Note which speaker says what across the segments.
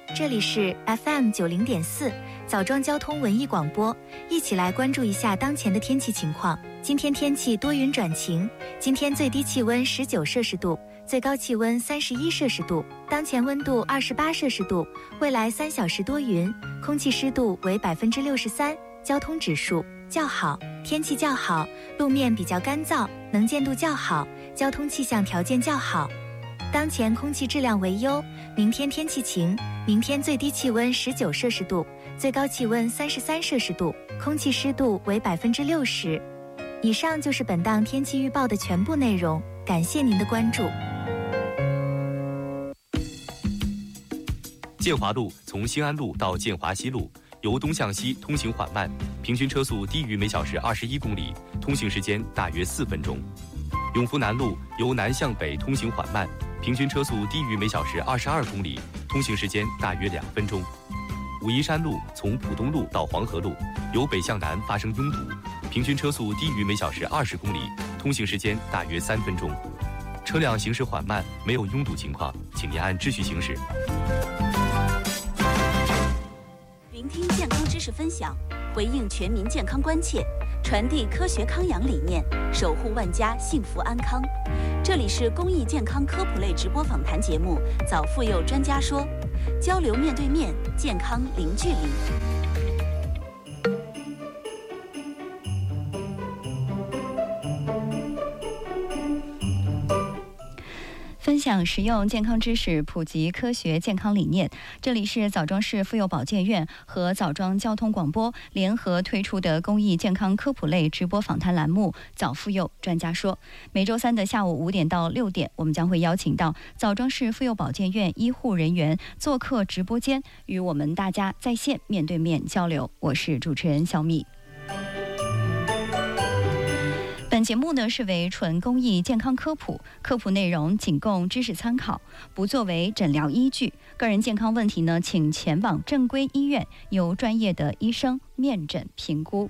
Speaker 1: 这里是 FM90.4枣庄交通文艺广播，一起来关注一下当前的天气情况。今天天气多云转晴，今天最低气温19摄氏度，最高气温31摄氏度，当前温度28摄氏度。未来3小时多云，空气湿度为63%，交通指数较好，天气较好，路面比较干燥，能见度较好，交通气象条件较好。当前空气质量为优，明天天气晴，明天最低气温19摄氏度，最高气温33摄氏度，空气湿度为60%。以上就是本档天气预报的全部内容，感谢您的关注。
Speaker 2: 建华路从兴安路到建华西路，由东向西通行缓慢，平均车速低于每小时21公里，通行时间大约4分钟。永福南路由南向北通行缓慢，平均车速低于每小时22公里，通行时间大约2分钟。武夷山路从浦东路到黄河路，由北向南发生拥堵，平均车速低于每小时20公里，通行时间大约3分钟。车辆行驶缓慢，没有拥堵情况，请您按秩序行驶。
Speaker 3: 聆听健康知识分享，回应全民健康关切，传递科学康养理念，守护万家幸福安康。这里是公益健康科普类直播访谈节目《早妇幼专家说》，交流面对面，健康零距离。
Speaker 4: 分享实用健康知识，普及科学健康理念。这里是枣庄市妇幼保健院和枣庄交通广播联合推出的公益健康科普类直播访谈栏目《早妇幼专家说》。每周三的下午5点到6点，我们将会邀请到枣庄市妇幼保健院医护人员做客直播间，与我们大家在线面对面交流。我是主持人小米。本节目呢是为纯公益健康科普，科普内容仅供知识参考，不作为诊疗依据。个人健康问题呢，请前往正规医院，由专业的医生面诊评估。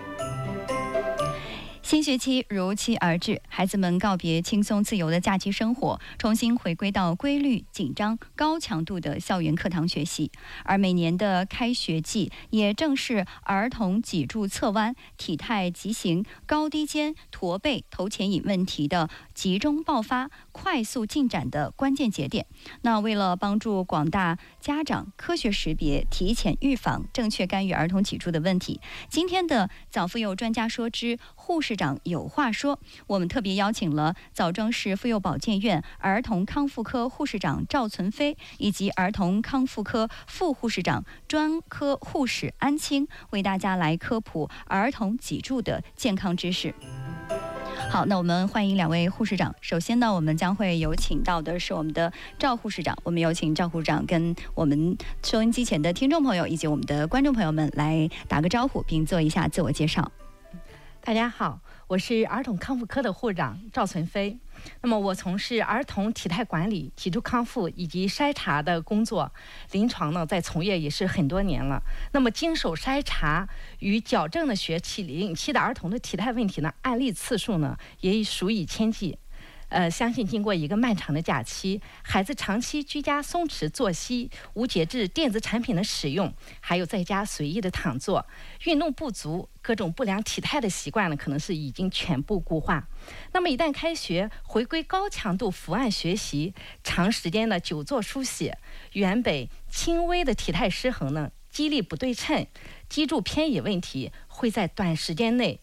Speaker 4: 新学期如期而至，孩子们告别轻松自由的假期生活，重新回归到规律、紧张、高强度的校园课堂学习。而每年的开学季，也正是儿童脊柱侧弯、体态畸形、高低肩、驼背、头前引问题的集中爆发、快速进展的关键节点。那为了帮助广大家长科学识别、提前预防、正确干预儿童脊柱的问题，今天的早妇幼专家说之护士长有话说，我们特别邀请了枣庄市妇幼保健院儿童康复科护士长赵存飞以及儿童康复科副护士长专科护士安青，为大家来科普儿童脊柱的健康知识。好，那我们欢迎2位护士长。首先呢，我们将会有请到的是我们的赵护士长，我们有请赵护士长跟我们收音机前的听众朋友以及我们的观众朋友们来打个招呼，并做一下自我介绍。
Speaker 5: 大家好，我是儿童康复科的护士长赵存飞。那么我从事儿童体态管理、脊柱康复以及筛查的工作，临床呢在从业也是很多年了。那么经手筛查与矫正的学期领期的儿童的体态问题呢，案例次数呢也数以千计。相信经过一个漫长的假期，孩子长期居家松弛作息、无节制电子产品的使用，还有在家随意的躺坐、运动不足、各种不良体态的习惯呢，可能是已经全部固化。那么一旦开学，回归高强度伏案学习，长时间的久坐书写，原本轻微的体态失衡呢，肌力不对称、脊柱偏移问题会在短时间内